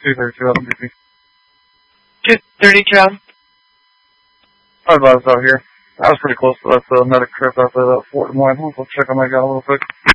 232 out in DC. 232 out. I was out here. I was pretty close to that medic trip after that Fort Des Moines. Let's check on that guy real quick.